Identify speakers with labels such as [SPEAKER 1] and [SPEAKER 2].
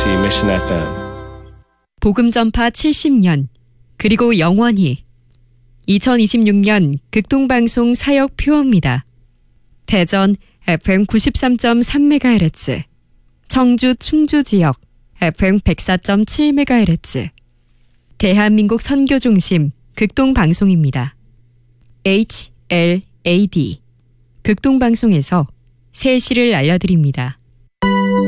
[SPEAKER 1] KBOC Mission FM.
[SPEAKER 2] 복음 전파 70년 그리고 영원히 2026년 극동방송 사역 표어입니다. 대전 FM 93.3MHz, 청주 충주 지역 FM 104.7MHz, 대한민국 선교중심 극동방송입니다. HLAD 극동방송에서 새 시를 알려드립니다.